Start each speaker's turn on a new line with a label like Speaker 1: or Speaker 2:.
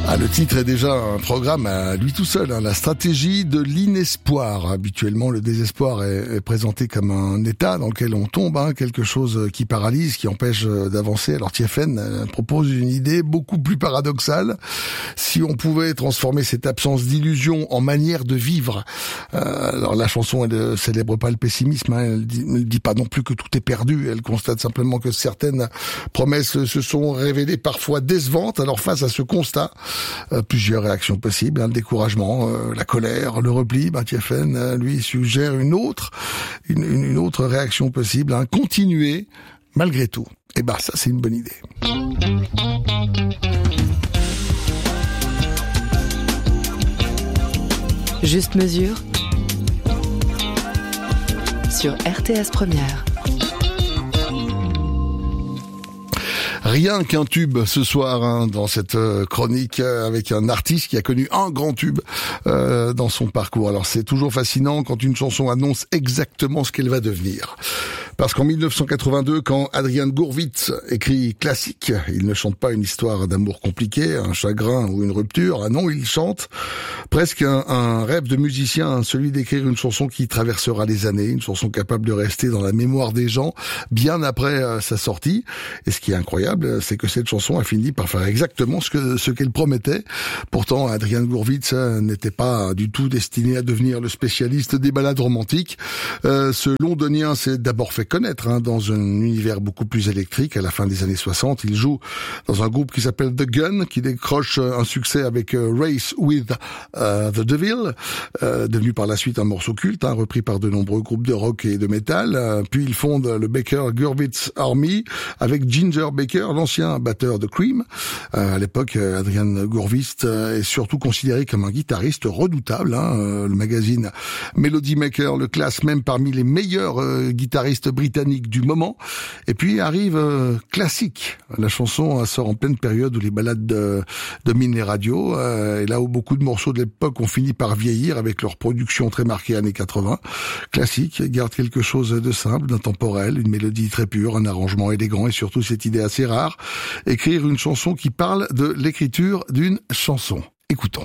Speaker 1: Le titre est déjà un programme à lui tout seul, la stratégie de l'inespoir. Habituellement, le désespoir est présenté comme un état dans lequel on tombe, quelque chose qui paralyse, qui empêche d'avancer. Alors TFN propose une idée beaucoup plus paradoxale. Si on pouvait transformer cette absence d'illusion en manière de vivre. Alors la chanson, elle ne célèbre pas le pessimisme, elle ne dit pas non plus que tout est perdu, elle constate simplement que certaines promesses se sont révélées parfois décevantes. Alors face à ce constat, plusieurs réactions possibles, le découragement, la colère, le repli. TFN lui suggère une autre réaction possible, continuer malgré tout. Et ça c'est une bonne idée.
Speaker 2: Juste mesure sur RTS Première.
Speaker 1: Rien qu'un tube ce soir dans cette chronique avec un artiste qui a connu un grand tube dans son parcours. Alors c'est toujours fascinant quand une chanson annonce exactement ce qu'elle va devenir. Parce qu'en 1982, quand Adrian Gurwitz écrit Classique, il ne chante pas une histoire d'amour compliqué, un chagrin ou une rupture. Ah non, il chante presque un rêve de musicien, celui d'écrire une chanson qui traversera les années, une chanson capable de rester dans la mémoire des gens bien après sa sortie. Et ce qui est incroyable, c'est que cette chanson a fini par faire exactement ce qu'elle promettait. Pourtant, Adrian Gurwitz n'était pas du tout destiné à devenir le spécialiste des ballades romantiques. Ce londonien s'est d'abord fait connaître dans un univers beaucoup plus électrique. À la fin des années 60, il joue dans un groupe qui s'appelle The Gun, qui décroche un succès avec Race with the Devil, devenu par la suite un morceau culte, repris par de nombreux groupes de rock et de métal. Puis il fonde le Baker Gurwitz Army avec Ginger Baker, l'ancien batteur de Cream. À l'époque, Adrian Gurwitz est surtout considéré comme un guitariste redoutable. Le magazine Melody Maker le classe même parmi les meilleurs guitaristes britanniques du moment. Et puis arrive Classique. La chanson sort en pleine période où les ballades dominent les radios, et là où beaucoup de morceaux de l'époque ont fini par vieillir avec leur production très marquée années 80. Classique garde quelque chose de simple, d'intemporel, une mélodie très pure, un arrangement élégant et surtout cette idée assez rare, écrire une chanson qui parle de l'écriture d'une chanson. Écoutons.